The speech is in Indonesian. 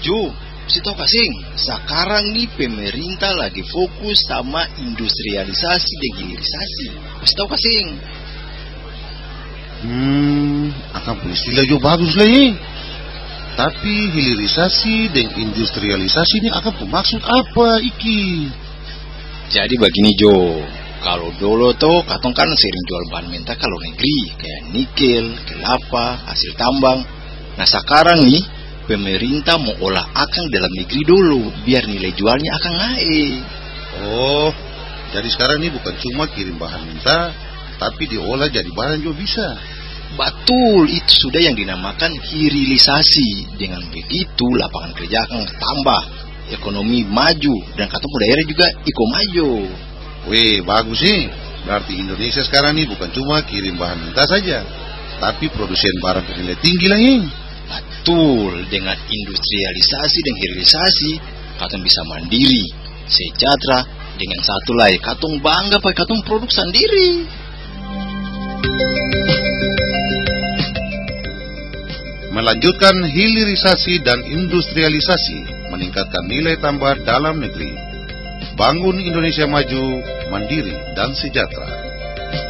Jo, mesti tahu kasing, sekarang nih pemerintah lagi fokus sama industrialisasi dan hilirisasi. Mesti tahu kasing. Akan istilah jo bagus lah ya. Tapi hilirisasi dan industrialisasi ini akan bermaksud apa iki? Jadi begini Jo, kalau dulu tuh katong kan sering jual bahan mentah kalau negeri, kayak nikel, kelapa, hasil tambang. Nah sekarang nih pemerintah mau olah akang dalam negeri dulu, biar nilai jualnya akan naik. Oh, jadi sekarang ini bukan cuma kirim bahan mentah, tapi diolah jadi barang juga bisa. Betul, itu sudah yang dinamakan hilirisasi. Dengan begitu lapangan kerja akan tambah, ekonomi maju, dan katong daerah juga iko maju. Weh, bagus sih. Berarti Indonesia sekarang ini bukan cuma kirim bahan mentah saja, tapi produsen barang bernilai tinggi lah ini. Betul, dengan industrialisasi dan hilirisasi, katong bisa mandiri, sejahtera, dengan satu lagi, katong bangga pakai katong produk sendiri. Melanjutkan hilirisasi dan industrialisasi, meningkatkan nilai tambah dalam negeri. Bangun Indonesia maju, mandiri dan sejahtera.